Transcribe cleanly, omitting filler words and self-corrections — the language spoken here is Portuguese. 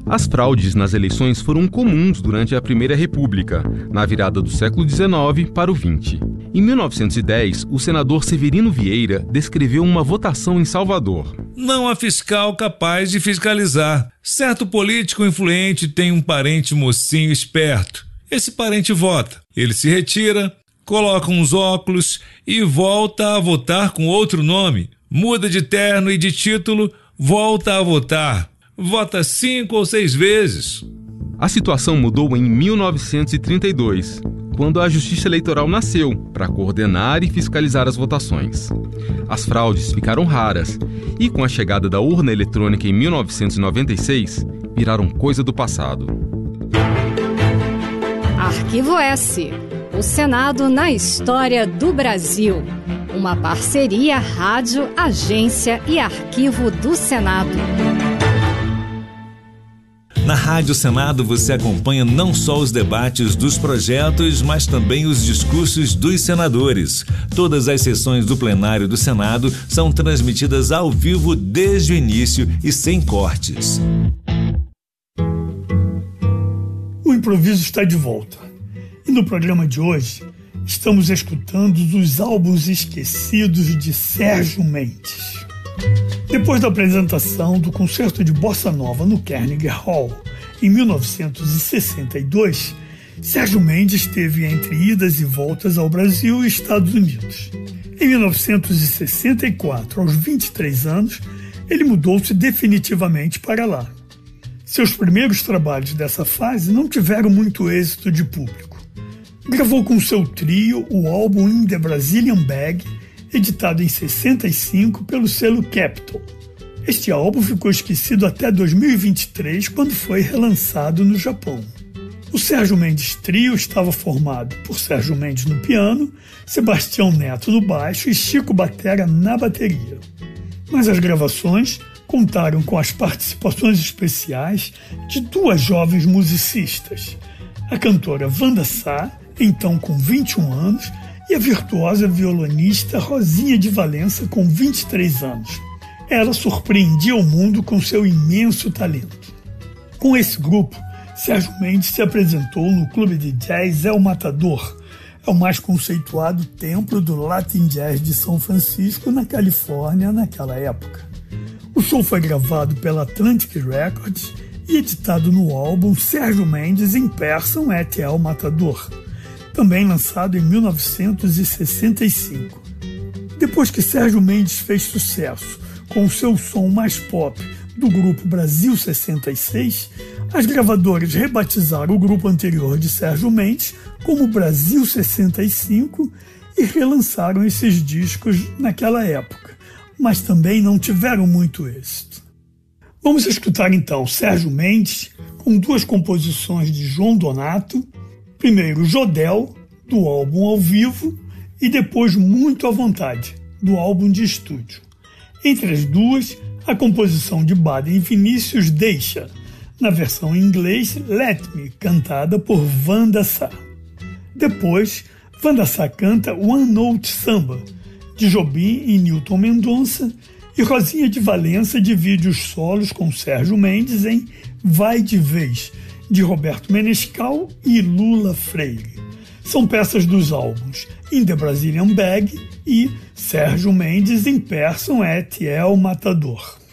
As fraudes nas eleições foram comuns durante a Primeira República, na virada do século XIX para o XX. Em 1910, o senador Severino Vieira descreveu uma votação em Salvador. Não há fiscal capaz de fiscalizar. Certo político influente tem um parente mocinho esperto. Esse parente vota. Ele se retira, coloca uns óculos e volta a votar com outro nome. Muda de terno e de título, volta a votar. Vota 5 ou 6 vezes. A situação mudou em 1932, quando a Justiça Eleitoral nasceu para coordenar e fiscalizar as votações. As fraudes ficaram raras e, com a chegada da urna eletrônica em 1996, viraram coisa do passado. Arquivo S. O Senado na história do Brasil. Uma parceria Rádio, Agência e Arquivo do Senado. Na Rádio Senado você acompanha não só os debates dos projetos, mas também os discursos dos senadores. Todas as sessões do plenário do Senado são transmitidas ao vivo desde o início e sem cortes. O improviso está de volta. E no programa de hoje, estamos escutando os álbuns esquecidos de Sérgio Mendes. Depois da apresentação do concerto de Bossa Nova no Carnegie Hall, em 1962, Sérgio Mendes esteve entre idas e voltas ao Brasil e Estados Unidos. Em 1964, aos 23 anos, ele mudou-se definitivamente para lá. Seus primeiros trabalhos dessa fase não tiveram muito êxito de público. Gravou com seu trio o álbum In the Brazilian Bag, editado em 65 pelo selo Capitol. Este álbum ficou esquecido até 2023, quando foi relançado no Japão. O Sérgio Mendes Trio estava formado por Sérgio Mendes no piano, Sebastião Neto no baixo e Chico Batera na bateria. Mas as gravações contaram com as participações especiais de duas jovens musicistas, a cantora Wanda Sá, então com 21 anos, e a virtuosa violonista Rosinha de Valença, com 23 anos. Ela surpreendia o mundo com seu imenso talento. Com esse grupo, Sérgio Mendes se apresentou no clube de jazz El Matador, é o mais conceituado templo do Latin Jazz de São Francisco, na Califórnia, naquela época. O show foi gravado pela Atlantic Records e editado no álbum Sérgio Mendes in Person at El Matador, também lançado em 1965. Depois que Sérgio Mendes fez sucesso com o seu som mais pop do grupo Brasil 66, as gravadoras rebatizaram o grupo anterior de Sérgio Mendes como Brasil 65 e relançaram esses discos naquela época, mas também não tiveram muito êxito. Vamos escutar então Sérgio Mendes com duas composições de João Donato, primeiro Jodel, do álbum ao vivo, e depois Muito à Vontade, do álbum de estúdio. Entre as duas, a composição de Baden e Vinícius Deixa, na versão em inglês Let Me, cantada por Wanda Sá. Depois, Wanda Sá canta One Note Samba, de Jobim e Newton Mendonça, e Rosinha de Valença divide os solos com Sérgio Mendes em Vai de Vez, de Roberto Menescal e Lula Freire. São peças dos álbuns In the Brazilian Bag e Sérgio Mendes in Person at El Matador.